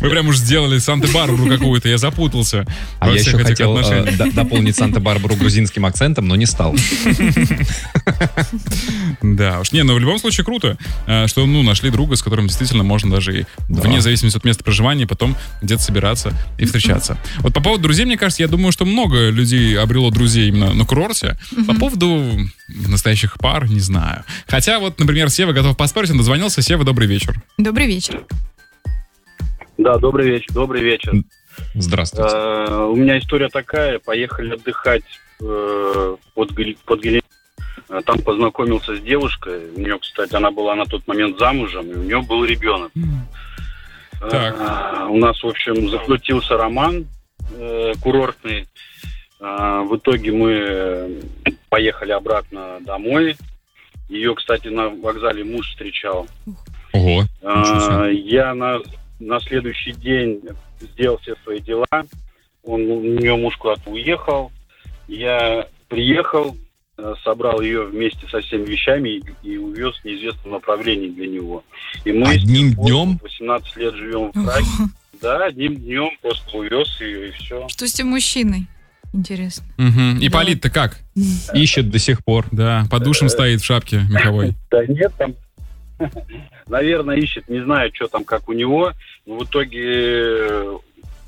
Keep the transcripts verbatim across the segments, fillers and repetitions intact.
Вы прям уж сделали Санта-Барбару какую-то, я запутался. А я еще хотел э, дополнить Санта-Барбару грузинским акцентом, но не стал. Да, уж не, но в любом случае круто, что, ну, нашли друга, с которым действительно можно даже и да. вне зависимости от места проживания потом где-то собираться и встречаться. Вот по поводу друзей, мне кажется, я думаю, что много людей обрело друзей именно на курорте. По поводу настоящих пар, не знаю. Хотя вот, например, Сева готов поспорить, он дозвонился. Сева, добрый вечер. Добрый вечер. Да, добрый вечер, добрый вечер. Здравствуйте. Uh, у меня история такая. Поехали отдыхать uh, под, под Гелен. Uh, там познакомился с девушкой. У нее, кстати, она была на тот момент замужем, и у нее был ребенок. Так. Uh, у нас, в общем, закрутился роман uh, курортный. Uh, в итоге мы поехали обратно домой. Ее, кстати, на вокзале муж встречал. Ого. Uh, я на... На следующий день сделал все свои дела. Он, у нее муж куда-то уехал. Я приехал, собрал ее вместе со всеми вещами и, и увез в неизвестном направлении для него. И мы одним днем? восемнадцать лет живем в Праге. Да, одним днем просто увез ее и все. Что с тем мужчиной? Интересно. Угу. И Ипполит-то как? Ищет до сих пор. Да, под душем стоит в шапке меховой. Да нет, там... Наверное, ищет, не знаю, что там, как у него. Но в итоге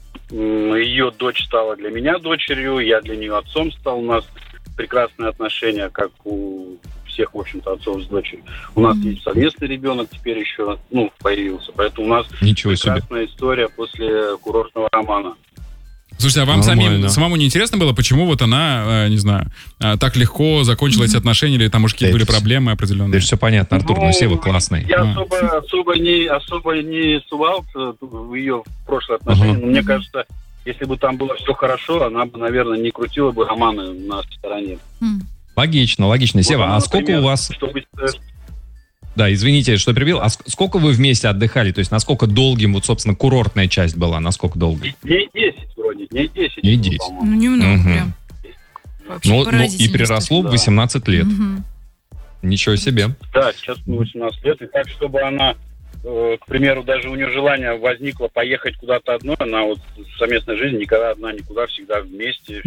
ее дочь стала для меня дочерью, я для нее отцом стал. У нас прекрасные отношения, как у всех, в общем-то, отцов с дочерью. У нас mm-hmm. есть совместный ребенок теперь еще, ну, появился. Поэтому у нас Ничего прекрасная себе. История после курортного романа. Слушайте, а вам самим, самому не интересно было, почему вот она, э, не знаю, э, так легко закончила mm-hmm. эти отношения, или там, может, какие-то были проблемы определенные? Да, все понятно, Артур, ну, ну Сева классный. Я а. особо, особо, не, особо не сувался в ее прошлые отношения, uh-huh. но мне кажется, если бы там было все хорошо, она бы, наверное, не крутила бы романы на стороне. Mm. Логично, логично. Сева, вот, а например, сколько у вас... Чтобы... Да, извините, что перебил. А сколько вы вместе отдыхали? То есть насколько долгим, вот, собственно, курортная часть была? Насколько долгой? Дней десять вроде, дней десять. Дней десять. Ну, немного угу. прям. Ну, ну, и переросло в восемнадцать лет. Угу. Ничего себе. Да, сейчас восемнадцать лет. И так, чтобы она, э, к примеру, даже у нее желание возникло поехать куда-то одной, она вот в совместной жизни никогда одна, никуда, всегда вместе.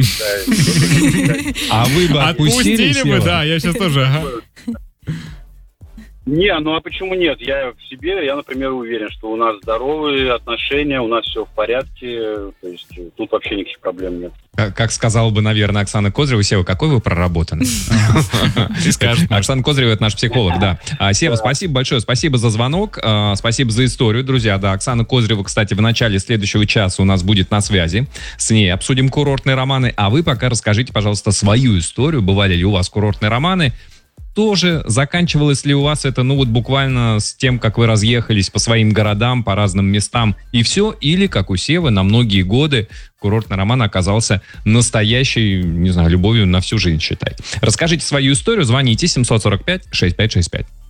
А вы бы отпустили бы, да, я сейчас тоже. Не, ну а почему нет? Я в себе, я, например, уверен, что у нас здоровые отношения, у нас все в порядке, то есть тут вообще никаких проблем нет. Как, как сказала бы, наверное, Оксана Козырева, Сева, какой вы проработанный. Оксана Козырева — это наш психолог, да. Сева, спасибо большое, спасибо за звонок, спасибо за историю, друзья. Да, Оксана Козырева, кстати, в начале следующего часа у нас будет на связи. С ней обсудим курортные романы, а вы пока расскажите, пожалуйста, свою историю. Бывали ли у вас курортные романы? Тоже заканчивалось ли у вас это, ну вот буквально с тем, как вы разъехались по своим городам, по разным местам и все? Или, как у Севы, на многие годы курортный роман оказался настоящей, не знаю, любовью на всю жизнь, считай. Расскажите свою историю, звоните семь сорок пять шестьдесят пять шестьдесят пять.